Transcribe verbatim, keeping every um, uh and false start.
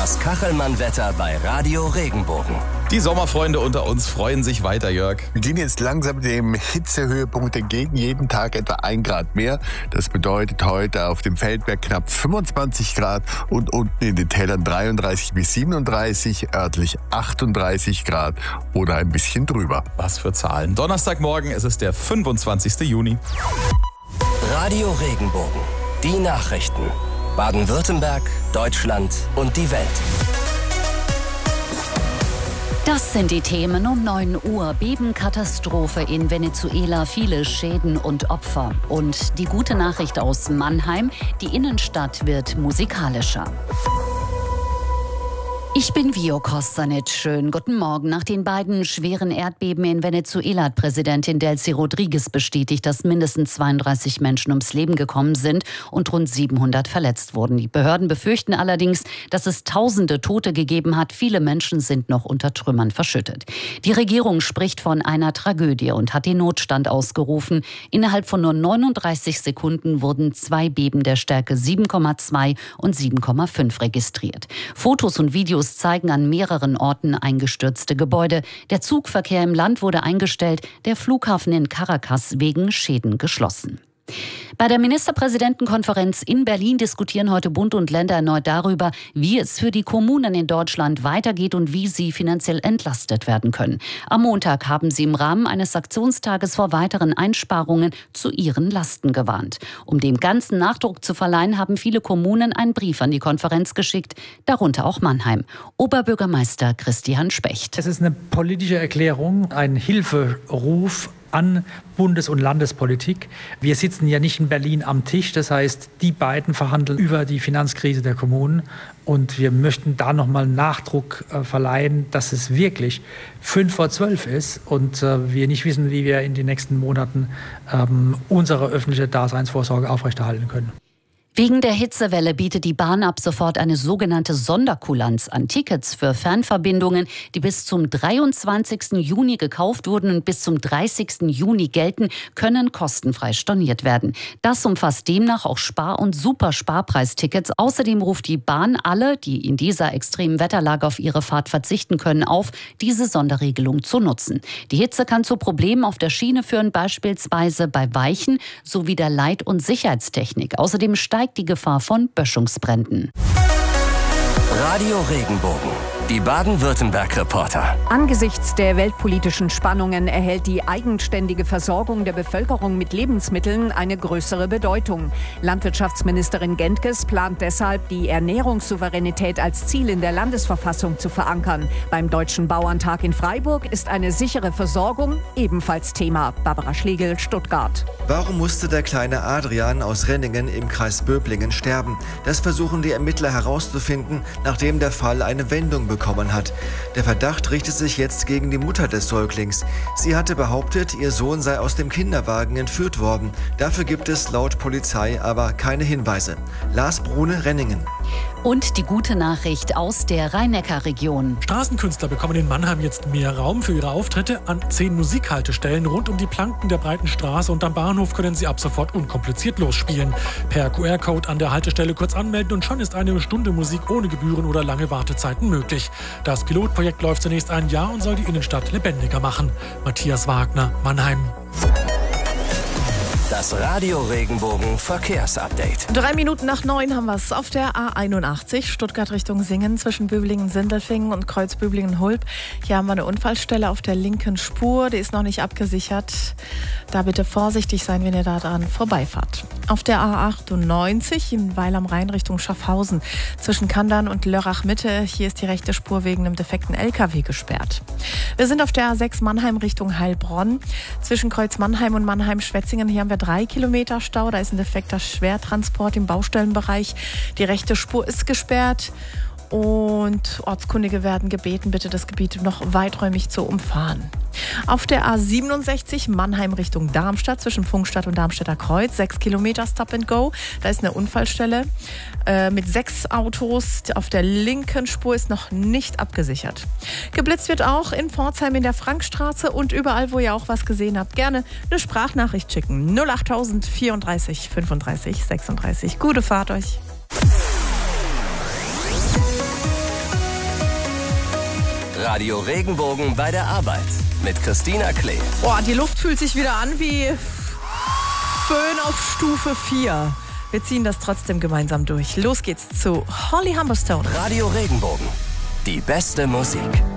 Das Kachelmann-Wetter bei Radio Regenbogen. Die Sommerfreunde unter uns freuen sich weiter, Jörg. Wir gehen jetzt langsam dem Hitzehöhepunkt entgegen. Jeden Tag etwa ein Grad mehr. Das bedeutet heute auf dem Feldberg knapp fünfundzwanzig Grad und unten in den Tälern dreiunddreißig bis siebenunddreißig, örtlich achtunddreißig Grad oder ein bisschen drüber. Was für Zahlen. Donnerstagmorgen, es ist der fünfundzwanzigster Juni. Radio Regenbogen. Die Nachrichten. Baden-Württemberg, Deutschland und die Welt. Das sind die Themen um neun Uhr. Bebenkatastrophe in Venezuela, viele Schäden und Opfer. Und die gute Nachricht aus Mannheim, die Innenstadt wird musikalischer. Ich bin Vio Kostanic. Schönen guten Morgen. Nach den beiden schweren Erdbeben in Venezuela hat Präsidentin Delcy Rodriguez bestätigt, dass mindestens zweiunddreißig Menschen ums Leben gekommen sind und rund siebenhundert verletzt wurden. Die Behörden befürchten allerdings, dass es tausende Tote gegeben hat. Viele Menschen sind noch unter Trümmern verschüttet. Die Regierung spricht von einer Tragödie und hat den Notstand ausgerufen. Innerhalb von nur neununddreißig Sekunden wurden zwei Beben der Stärke sieben Komma zwei und sieben Komma fünf registriert. Fotos und Videos zeigen an mehreren Orten eingestürzte Gebäude. Der Zugverkehr im Land wurde eingestellt, der Flughafen in Caracas wegen Schäden geschlossen. Bei der Ministerpräsidentenkonferenz in Berlin diskutieren heute Bund und Länder erneut darüber, wie es für die Kommunen in Deutschland weitergeht und wie sie finanziell entlastet werden können. Am Montag haben sie im Rahmen eines Aktionstages vor weiteren Einsparungen zu ihren Lasten gewarnt. Um dem Ganzen Nachdruck zu verleihen, haben viele Kommunen einen Brief an die Konferenz geschickt, darunter auch Mannheim. Oberbürgermeister Christian Specht. Es ist eine politische Erklärung, ein Hilferuf an Bundes- und Landespolitik. Wir sitzen ja nicht in Berlin am Tisch, das heißt, die beiden verhandeln über die Finanzkrise der Kommunen und wir möchten da nochmal Nachdruck äh, verleihen, dass es wirklich fünf vor zwölf ist und äh, wir nicht wissen, wie wir in den nächsten Monaten ähm, unsere öffentliche Daseinsvorsorge aufrechterhalten können. Wegen der Hitzewelle bietet die Bahn ab sofort eine sogenannte Sonderkulanz an. Tickets für Fernverbindungen, die bis zum dreiundzwanzigsten Juni gekauft wurden und bis zum dreißigsten Juni gelten, können kostenfrei storniert werden. Das umfasst demnach auch Spar- und Supersparpreistickets. Außerdem ruft die Bahn alle, die in dieser extremen Wetterlage auf ihre Fahrt verzichten können, auf, diese Sonderregelung zu nutzen. Die Hitze kann zu Problemen auf der Schiene führen, beispielsweise bei Weichen sowie der Leit- und Sicherheitstechnik. Außerdem steigt die Gefahr von Böschungsbränden. Radio Regenbogen. Die Baden-Württemberg-Reporter. Angesichts der weltpolitischen Spannungen erhält die eigenständige Versorgung der Bevölkerung mit Lebensmitteln eine größere Bedeutung. Landwirtschaftsministerin Gentges plant deshalb, die Ernährungssouveränität als Ziel in der Landesverfassung zu verankern. Beim Deutschen Bauerntag in Freiburg ist eine sichere Versorgung ebenfalls Thema. Barbara Schlegel, Stuttgart. Warum musste der kleine Adrian aus Renningen im Kreis Böblingen sterben? Das versuchen die Ermittler herauszufinden, nachdem der Fall eine Wendung bekommen hat. Der Verdacht richtet sich jetzt gegen die Mutter des Säuglings. Sie hatte behauptet, ihr Sohn sei aus dem Kinderwagen entführt worden. Dafür gibt es laut Polizei aber keine Hinweise. Lars Brune, Renningen. Und die gute Nachricht aus der Rhein-Neckar-Region. Straßenkünstler bekommen in Mannheim jetzt mehr Raum für ihre Auftritte. An zehn Musikhaltestellen rund um die Planken der Breiten Straße und am Bahnhof können sie ab sofort unkompliziert losspielen. Per Q R-Code an der Haltestelle kurz anmelden und schon ist eine Stunde Musik ohne Gebühren oder lange Wartezeiten möglich. Das Pilotprojekt läuft zunächst ein Jahr und soll die Innenstadt lebendiger machen. Matthias Wagner, Mannheim. Das Radio Regenbogen Verkehrsupdate. Drei Minuten nach neun haben wir es auf der A einundachtzig, Stuttgart Richtung Singen, zwischen Böblingen-Sindelfingen und Kreuzböblingen-Hulb. Hier haben wir eine Unfallstelle auf der linken Spur, die ist noch nicht abgesichert. Da bitte vorsichtig sein, wenn ihr da dran vorbeifahrt. Auf der A achtundneunzig in Weil am Rhein Richtung Schaffhausen, zwischen Kandern und Lörrach-Mitte. Hier ist die rechte Spur wegen einem defekten L K W gesperrt. Wir sind auf der A sechs Mannheim Richtung Heilbronn, zwischen Kreuz Mannheim und Mannheim-Schwetzingen. Hier haben wir drei Kilometer Stau. Da ist ein defekter Schwertransport im Baustellenbereich. Die rechte Spur ist gesperrt. Und Ortskundige werden gebeten, bitte das Gebiet noch weiträumig zu umfahren. Auf der A siebenundsechzig Mannheim Richtung Darmstadt, zwischen Funkstadt und Darmstädter Kreuz, sechs Kilometer Stop and Go. Da ist eine Unfallstelle äh, mit sechs Autos. Auf der linken Spur ist noch nicht abgesichert. Geblitzt wird auch in Pforzheim in der Frankstraße und überall, wo ihr auch was gesehen habt, gerne eine Sprachnachricht schicken. null achttausend vierunddreißig fünfunddreißig sechsunddreißig. Gute Fahrt euch. Radio Regenbogen bei der Arbeit mit Christina Klee. Boah, die Luft fühlt sich wieder an wie Föhn auf Stufe vier. Wir ziehen das trotzdem gemeinsam durch. Los geht's zu Holly Humberstone. Radio Regenbogen. Die beste Musik.